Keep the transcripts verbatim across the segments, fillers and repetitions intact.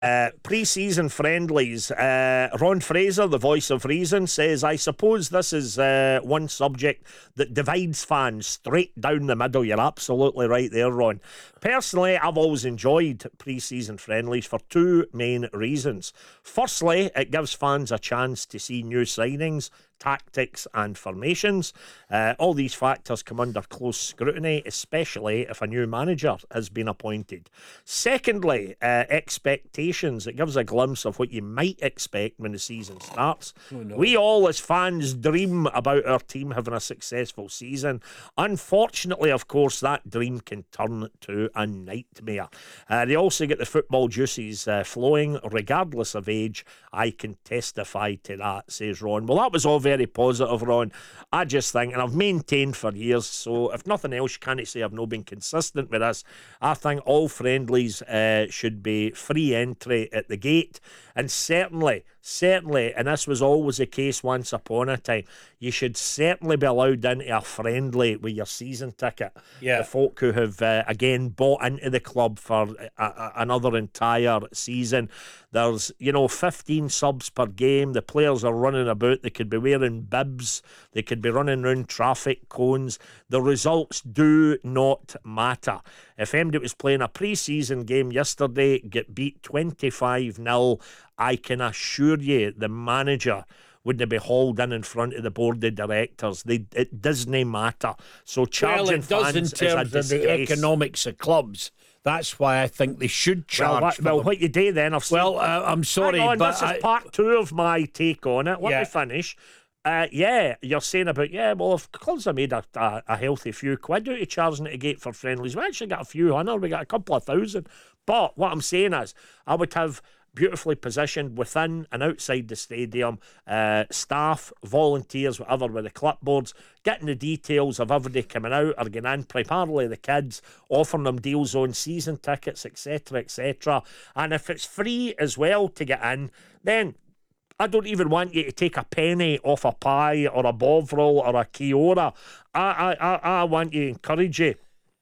Uh, pre-season friendlies. Uh, Ron Fraser, the voice of reason, says, I suppose this is uh, one subject that divides fans straight down the middle. You're absolutely right there, Ron. Personally, I've always enjoyed pre-season friendlies for two main reasons. Firstly, it gives fans a chance to see new signings, tactics and formations. Uh, all these factors come under close scrutiny, especially if a new manager has been appointed. Secondly, uh, expectations. It gives a glimpse of what you might expect when the season starts. Oh, no. We all as fans dream about our team having a successful season. Unfortunately, of course, that dream can turn to a nightmare. Uh, they also get the football juices uh, flowing regardless of age. I can testify to that, says Ron. Well, that was all very positive, Ron. I just think, and I've maintained for years, so if nothing else, you can't say I've not been consistent with this. I think all friendlies uh, should be free entry at the gate, and certainly Certainly, and this was always the case once upon a time, you should certainly be allowed into a friendly with your season ticket. Yeah. The folk who have, uh, again, bought into the club for a, a, another entire season. There's, you know, fifteen subs per game. The players are running about. They could be wearing bibs. They could be running around traffic cones. The results do not matter. If anybody was playing a pre-season game yesterday, get beat twenty-five nil, I can assure you the manager wouldn't be hauled in in front of the board of directors. They, it doesn't matter. So charging well, it does in fans is a terms of the disgrace. economics of clubs. That's why I think they should charge. Well, what, for well them. what you do then? I've seen, well, uh, I'm sorry, hang on, but this I, is part two of my take on it. Let Yeah. me finish. Uh, yeah, you're saying about, yeah, well, if clubs have made a, a, a healthy few quid out of charging at the gate for friendlies, we actually got a few hundred, we got a couple of thousand. But what I'm saying is, I would have beautifully positioned within and outside the stadium, uh, staff, volunteers, whatever, with the clipboards, getting the details of everybody coming out or getting in, primarily the kids, offering them deals on season tickets, etc, et cetera. And if it's free as well to get in, then I don't even want you to take a penny off a pie or a bovril or a Kiora. I, I, I, I want you to encourage you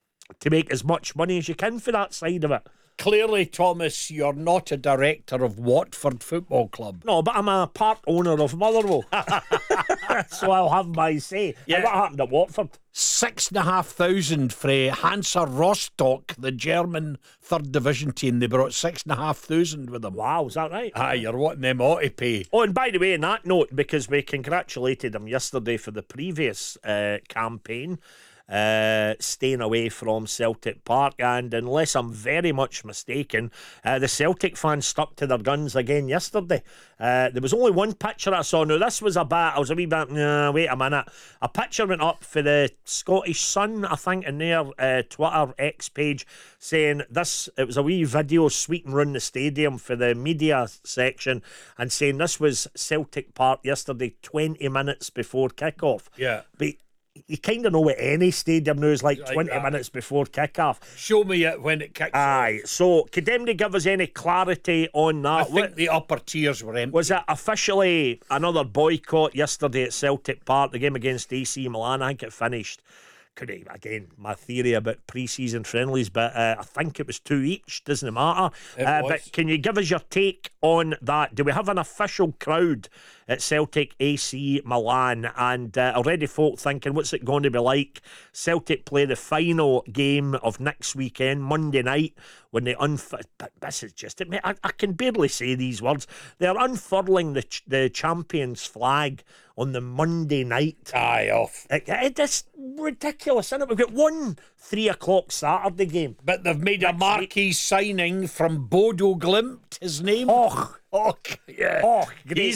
to make as much money as you can for that side of it. Clearly, Thomas, you're not a director of Watford Football Club. No, but I'm a part owner of Motherwell. So I'll have my say. Yeah. And what happened at Watford? Six and a half thousand for Hansa Rostock, the German third division team. They brought six and a half thousand with them. Wow, is that right? Ah, you're wanting them all to pay. Oh, and by the way, on that note, because we congratulated them yesterday for the previous uh, campaign, Uh, staying away from Celtic Park, and unless I'm very much mistaken, uh, the Celtic fans stuck to their guns again yesterday. Uh, there was only one picture I saw. Now this was a bit, I was a wee bit, nah, wait a minute. A picture went up for the Scottish Sun, I think, in their uh, Twitter X page, saying this, it was a wee video sweeping round the stadium for the media section, and saying this was Celtic Park yesterday, twenty minutes before kick-off. Yeah. But you kind of know what any stadium now is like, Like twenty that. minutes before kick-off. Show me it when it kicks Aye, off. so could anybody give us any clarity on I that? think What- the upper tiers were empty. was it officially another boycott yesterday at Celtic Park, the game against A C Milan? I think it finished. Could have, again, my theory about pre-season friendlies, but uh, I think it was two each, doesn't matter. It Uh, was. but can you give us your take on that? Do we have an official crowd at Celtic A C Milan? And uh, already folk thinking, what's it going to be like? Celtic play the final game of next weekend, Monday night, when they unf- but this is just it, mate. I, I can barely say these words. They're unfurling the ch- the champions flag on the Monday night. Aye, off. It, it is ridiculous, isn't it? We've got one three o'clock Saturday game. But they've made a Next marquee signing from Bodo Glimt, his name. Och, Och, yeah. och, great. He's